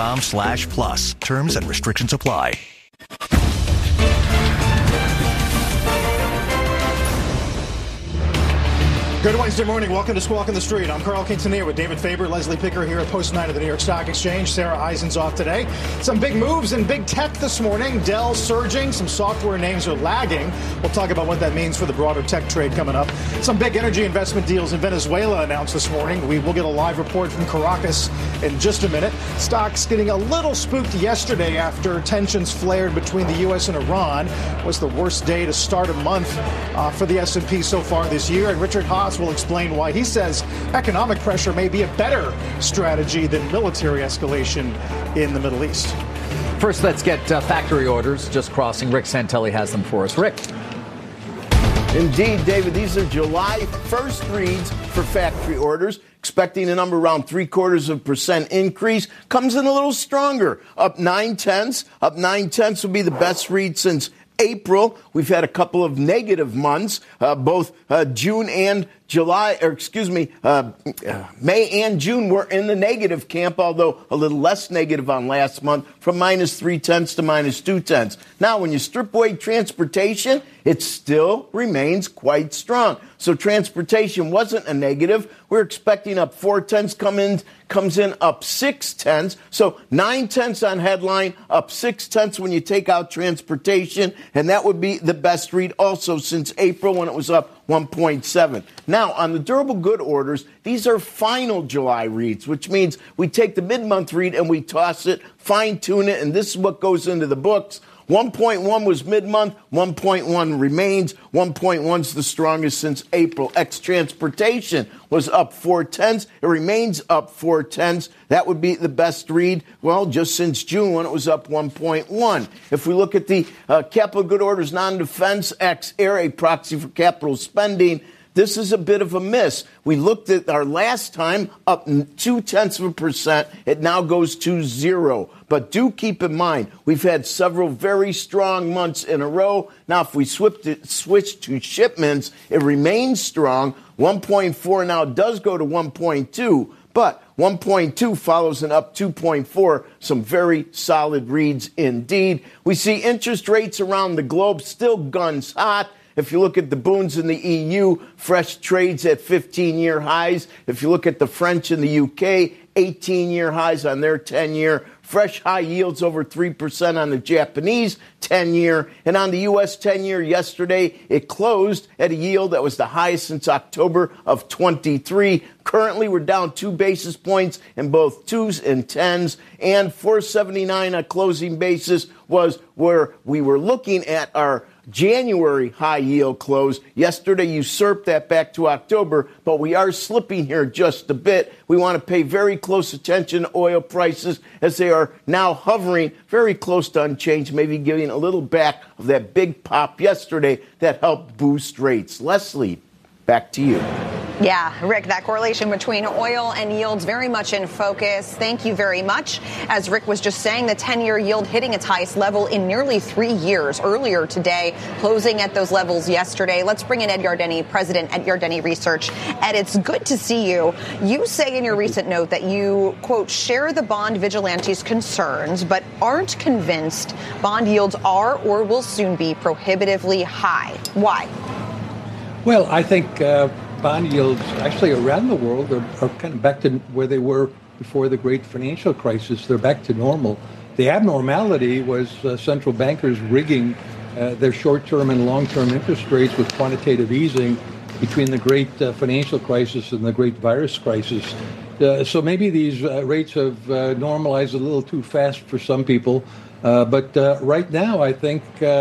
FedEx.com/plus. Terms and restrictions apply. Good Wednesday morning. Welcome to Squawk on the Street. I'm Carl Quintanilla with David Faber, Leslie Picker here at Post 9 of the New York Stock Exchange. Sarah Eisen's off today. Some big moves in big tech this morning. Dell surging. Some software names are lagging. We'll talk about what that means for the broader tech trade coming up. Some big energy investment deals in Venezuela announced this morning. We will get a live report from Caracas in just a minute. Stocks getting a little spooked yesterday after tensions flared between the U.S. and Iran. It was the worst day to start a month for the S&P so far this year. And Richard Haas will explain why he says economic pressure may be a better strategy than military escalation in the Middle East. First, let's get factory orders just crossing. Rick Santelli has them for us. Rick. Indeed, David, these are July 1st reads for factory orders. Expecting a number around 0.75% increase. Comes in a little stronger, up 0.9. Up 0.9 will be the best read since April. We've had a couple of negative months, both June and July, May and June were in the negative camp, although a little less negative on last month, from -0.3 to -0.2. Now, when you strip away transportation, it still remains quite strong. So transportation wasn't a negative. We're expecting up 0.4, comes in up 0.6. So 0.9 on headline, up 0.6 when you take out transportation, and that would be the best read also since April when it was up 1.7. Now, on the durable good orders, these are final July reads, which means we take the mid-month read and we toss it, fine-tune it, and this is what goes into the books. 1.1 was mid-month, 1.1 remains, 1.1 is the strongest since April. Ex-transportation was up 0.4. It remains up 0.4. That would be the best read, well, just since June when it was up 1.1. If we look at the capital good orders, non-defense, ex-air, a proxy for capital spending, this is a bit of a miss. We looked at our last time up 0.2%. It now goes to 0. But do keep in mind, we've had several very strong months in a row. Now, if we switch to shipments, it remains strong. 1.4 now does go to 1.2, but 1.2 follows an up 2.4. Some very solid reads indeed. We see interest rates around the globe still guns hot. If you look at the boons in the EU, fresh trades at 15-year highs. If you look at the French and the UK, 18-year highs on their 10-year. Fresh high yields over 3% on the Japanese 10-year. And on the U.S. 10-year yesterday, it closed at a yield that was the highest since October of 23. Currently, we're down 2 basis points in both 2s and 10s. And 479 on closing basis was where we were looking at our January high yield close. Yesterday usurped that back to October, but we are slipping here just a bit. We want to pay very close attention to oil prices as they are now hovering very close to unchanged, maybe giving a little back of that big pop yesterday that helped boost rates. Leslie, back to you. Yeah, Rick, that correlation between oil and yields very much in focus. Thank you very much. As Rick was just saying, the 10-year yield hitting its highest level in nearly 3 years earlier today, closing at those levels yesterday. Let's bring in Ed Yardeni, president at Yardeni Research. Ed, it's good to see you. You say in your recent note that you, quote, share the bond vigilantes' concerns, but aren't convinced bond yields are or will soon be prohibitively high. Why? Well, I think bond yields actually around the world are kind of back to where they were before the great financial crisis. They're back to normal. The abnormality was central bankers rigging their short-term and long-term interest rates with quantitative easing between the great financial crisis and the great virus crisis. So maybe these rates have normalized a little too fast for some people. But right now, I think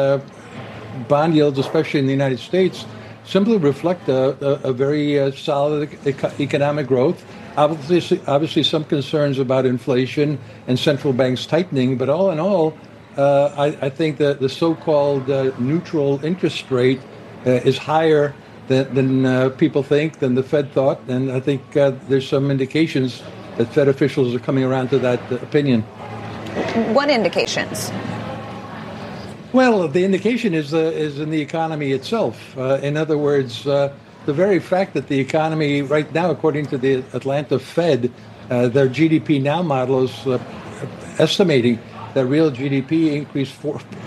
bond yields, especially in the United States, simply reflect a very solid economic growth. Obviously, some concerns about inflation and central banks tightening, but all in all, I think that the so-called neutral interest rate is higher than people think, than the Fed thought, and I think there's some indications that Fed officials are coming around to that opinion. What indications? Well, the indication is in the economy itself. In other words, the very fact that the economy right now, according to the Atlanta Fed, their GDP now model is estimating that real GDP increased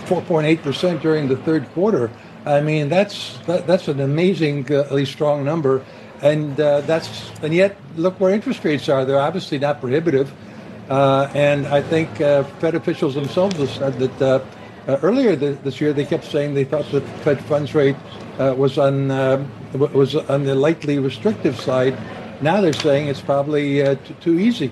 4.8% during the third quarter. I mean, that's an amazingly strong number, and yet look where interest rates are. They're obviously not prohibitive, and I think Fed officials themselves have said that earlier this year they kept saying they thought the Fed funds rate was on the lightly restrictive side. Now they're saying it's probably too easy.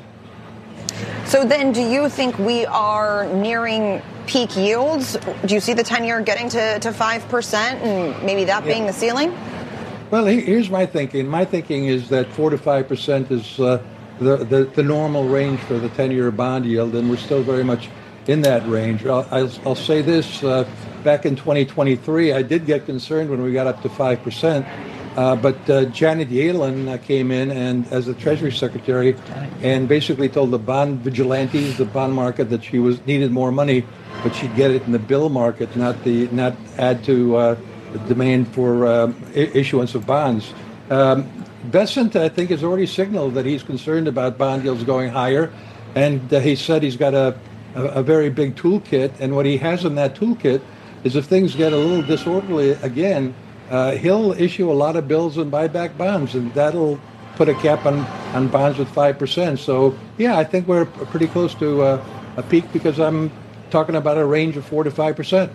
So then, do you think we are nearing peak yields? Do you see the 10-year getting to 5% and maybe that being the ceiling? Well, here's my thinking. My thinking is that 4 to 5% is the normal range for the 10-year bond yield, and we're still very much in that range. I'll say this. Back in 2023, I did get concerned when we got up to 5%. But Janet Yellen came in and as the Treasury Secretary and basically told the bond vigilantes, the bond market, that she needed more money, but she'd get it in the bill market, not add to the demand for issuance of bonds. Bessent, I think, has already signaled that he's concerned about bond yields going higher, and he said he's got a very big toolkit, and what he has in that toolkit is if things get a little disorderly again, he'll issue a lot of bills and buy back bonds, and that'll put a cap on bonds with 5%. So, yeah, I think we're pretty close to a peak because I'm talking about a range of 4 to 5%.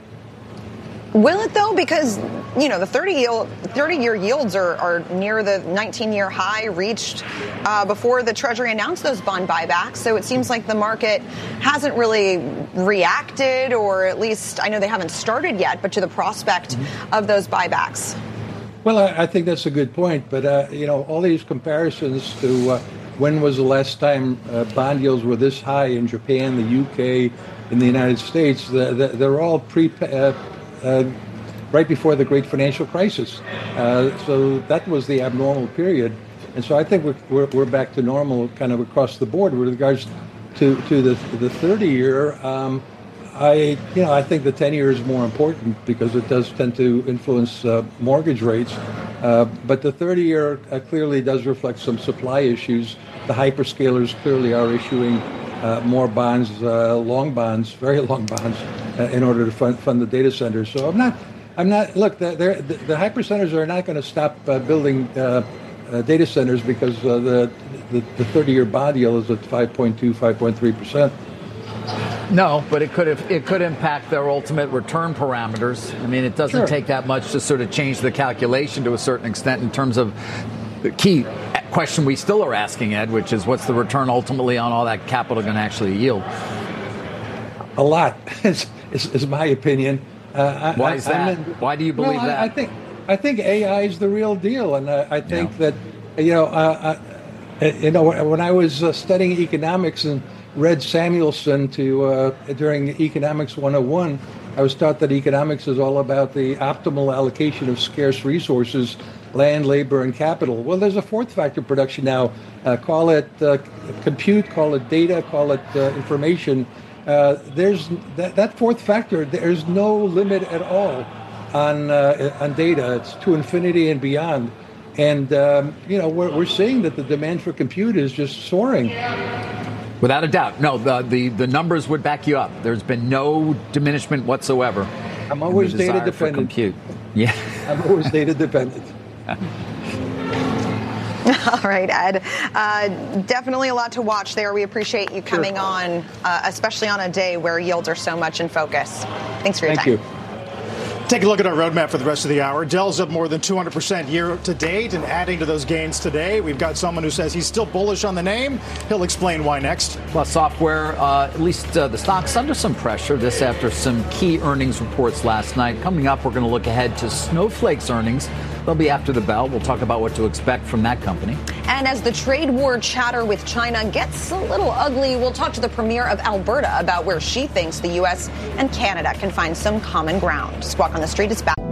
Will it, though? Because, the 30-year yields are near the 19-year high reached before the Treasury announced those bond buybacks. So it seems like the market hasn't really reacted, or at least I know they haven't started yet, but to the prospect of those buybacks. Well, I think that's a good point. But, all these comparisons to when was the last time bond yields were this high in Japan, the UK, in the United States, they're all right before the great financial crisis. So that was the abnormal period. And so I think we're back to normal kind of across the board with regards to the 30-year. I think the 10-year is more important because it does tend to influence mortgage rates. But the 30-year clearly does reflect some supply issues. The hyperscalers clearly are issuing more bonds, long bonds, very long bonds, in order to fund the data centers. So I'm not. Look, the hyper centers are not going to stop building data centers because the 30-year bond yield is at 5.2, 5.3%. No, but it could impact their ultimate return parameters. I mean, it doesn't take that much to sort of change the calculation to a certain extent in terms of the key question we still are asking, Ed, which is what's the return ultimately on all that capital going to actually yield? A lot, is my opinion. Why is that? Why do you believe that? I think AI is the real deal, and I think that when I was studying economics and read Samuelson during Economics 101, I was taught that economics is all about the optimal allocation of scarce resources, land, labor, and capital. Well, there's a fourth factor production now. Call it compute, call it data, call it information. There's that fourth factor. There's no limit at all on data. It's to infinity and beyond. And we're seeing that the demand for compute is just soaring. Without a doubt. No, the numbers would back you up. There's been no diminishment whatsoever. I'm always data dependent. Compute. Yeah. I'm always data dependent. All right, Ed. Definitely a lot to watch there. We appreciate you coming on, especially on a day where yields are so much in focus. Thanks for your time. Thank you. Take a look at our roadmap for the rest of the hour. Dell's up more than 200% year to date, and adding to those gains today. We've got someone who says he's still bullish on the name. He'll explain why next. Well, software, at least the stock's under some pressure. This after some key earnings reports last night. Coming up, we're going to look ahead to Snowflake's earnings. They'll be after the bell. We'll talk about what to expect from that company. And as the trade war chatter with China gets a little ugly, we'll talk to the premier of Alberta about where she thinks the U.S. and Canada can find some common ground. Squawk on the Street is back.